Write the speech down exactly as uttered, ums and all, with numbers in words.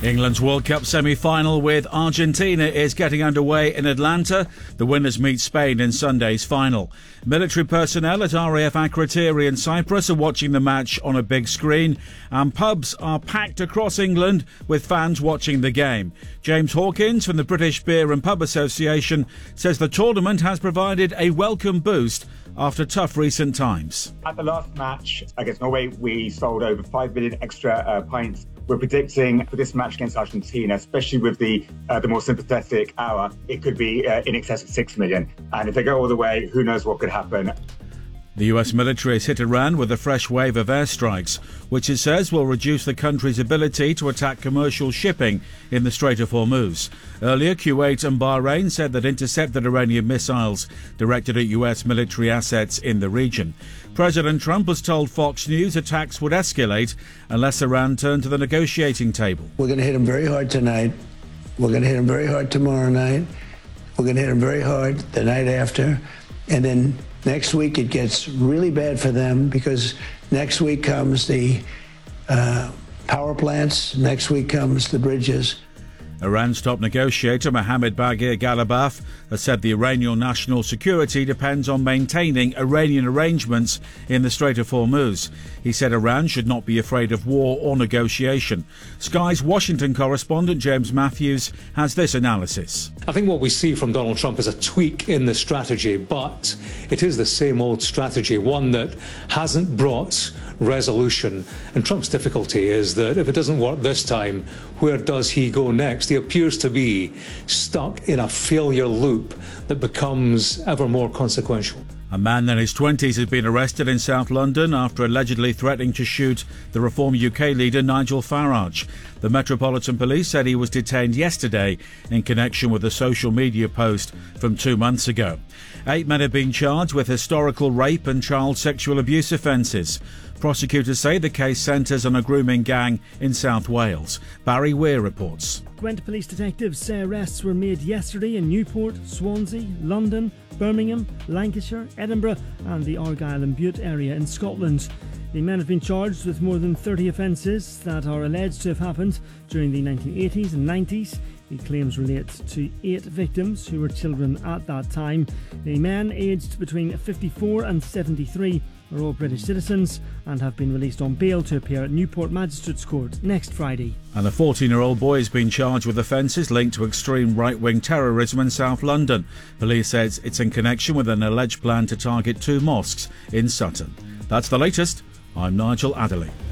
England's World Cup semi-final with Argentina is getting underway in Atlanta. The winners meet Spain in Sunday's final. Military personnel at R A F Akrotiri in Cyprus are watching the match on a big screen, and pubs are packed across England with fans watching the game. James Hawkins from the British Beer and Pub Association says the tournament has provided a welcome boost after tough recent times. At the last match against Norway, we sold over five million extra uh, pints. We're predicting for this match against Argentina, especially with the uh, the more sympathetic hour, it could be uh, in excess of six million. And if they go all the way, who knows what could happen. The U S military has hit Iran with a fresh wave of airstrikes, which it says will reduce the country's ability to attack commercial shipping in the Strait of Hormuz. Earlier, Kuwait and Bahrain said that intercepted Iranian missiles directed at U S military assets in the region. President Trump has told Fox News attacks would escalate unless Iran turned to the negotiating table. We're going to hit them very hard tonight. We're going to hit them very hard tomorrow night. We're going to hit them very hard the night after. And then next week it gets really bad for them because next week comes the uh, power plants. Next week comes the bridges. Iran's top negotiator Mohammad Baghir Ghalibaf has said the Iranian national security depends on maintaining Iranian arrangements in the Strait of Hormuz. He said Iran should not be afraid of war or negotiation. Sky's Washington correspondent James Matthews has this analysis. I think what we see from Donald Trump is a tweak in the strategy, but it is the same old strategy, one that hasn't brought resolution. And Trump's difficulty is that if it doesn't work this time, where does he go next? He appears to be stuck in a failure loop that becomes ever more consequential. A man in his twenties has been arrested in South London after allegedly threatening to shoot the Reform U K leader Nigel Farage. The Metropolitan Police said he was detained yesterday in connection with a social media post from two months ago. Eight men have been charged with historical rape and child sexual abuse offences. Prosecutors say the case centres on a grooming gang in South Wales. Barry Weir reports. Gwent police detectives say arrests were made yesterday in Newport, Swansea, London, Birmingham, Lancashire, Edinburgh and the Argyll and Bute area in Scotland. The men have been charged with more than thirty offences that are alleged to have happened during the nineteen eighties and nineties. The claims relate to eight victims who were children at that time. The men, aged between fifty-four and seventy-three, are all British citizens and have been released on bail to appear at Newport Magistrates Court next Friday. And a fourteen-year-old boy has been charged with offences linked to extreme right-wing terrorism in South London. Police says it's in connection with an alleged plan to target two mosques in Sutton. That's the latest. I'm Nigel Adderley.